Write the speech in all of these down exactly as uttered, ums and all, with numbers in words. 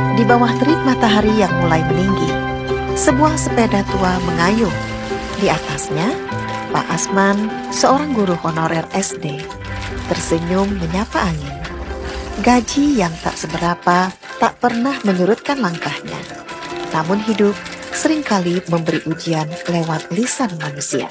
Di bawah terik matahari yang mulai meninggi, sebuah sepeda tua mengayuh. Di atasnya, Pak Asman, seorang guru honorer S D, tersenyum menyapa angin. Gaji yang tak seberapa tak pernah menyurutkan langkahnya. Namun hidup seringkali memberi ujian lewat lisan manusia.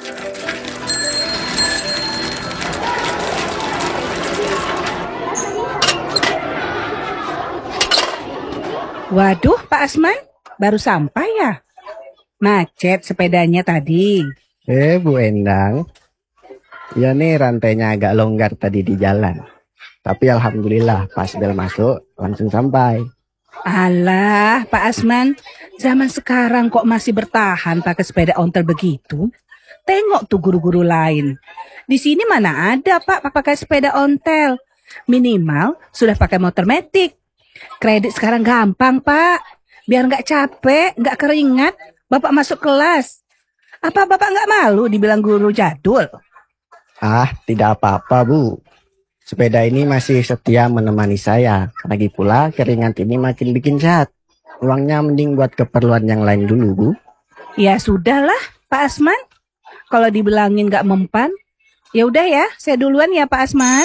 Waduh, Pak Asman, baru sampai ya? Macet sepedanya tadi. Eh, Bu Endang. Ya nih, rantainya agak longgar tadi di jalan. Tapi alhamdulillah pas bel masuk langsung sampai. Alah, Pak Asman, zaman sekarang kok masih bertahan pakai sepeda ontel begitu? Tengok tuh guru-guru lain. Di sini mana ada, Pak, pakai sepeda ontel. Minimal sudah pakai motor metik. Kredit sekarang gampang, Pak. Biar nggak capek, nggak keringat, Bapak masuk kelas. Apa Bapak nggak malu dibilang guru jadul? Ah, tidak apa-apa, Bu. Sepeda ini masih setia menemani saya. Lagi pula keringat ini makin bikin sehat. Uangnya mending buat keperluan yang lain dulu, Bu. Ya sudahlah, Pak Asman. Kalau dibilangin nggak mempan, ya udah ya, saya duluan ya, Pak Asman.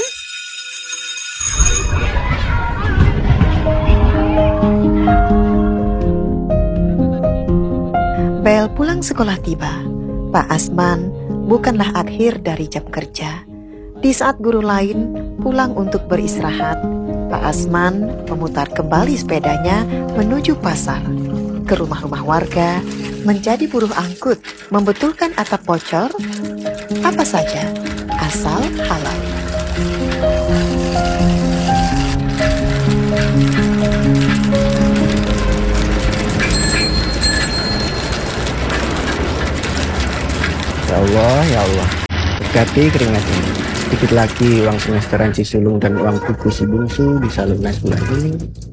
Bel pulang sekolah tiba. Pak Asman bukanlah akhir dari jam kerja. Di saat guru lain pulang untuk beristirahat, Pak Asman memutar kembali sepedanya menuju pasar, ke rumah-rumah warga, menjadi buruh angkut, membetulkan atap bocor, apa saja, asal halal. Ya Allah, ya Allah. Berkati keringat ini. Sedikit lagi uang semesteran si sulung dan uang buku si bungsu bisa lunas bulan ini.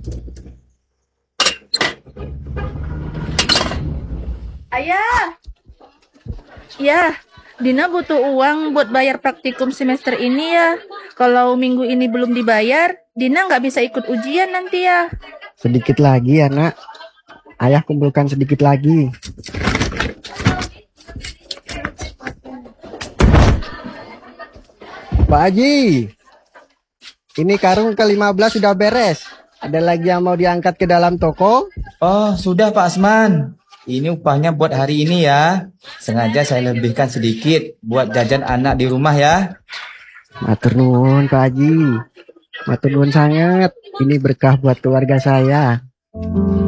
Ayah, ya, Dina butuh uang buat bayar praktikum semester ini ya. Kalau minggu ini belum dibayar, Dina nggak bisa ikut ujian nanti ya. Sedikit lagi ya, Nak. Ayah kumpulkan sedikit lagi. Pak Haji, ini karung ke lima belas sudah beres. Ada lagi yang mau diangkat ke dalam toko? Oh, sudah Pak Asman. Ini upahnya buat hari ini ya. Sengaja saya lebihkan sedikit buat jajan anak di rumah ya. Matur nuwun Pak Haji. Matur nuwun sangat. Ini berkah buat keluarga saya.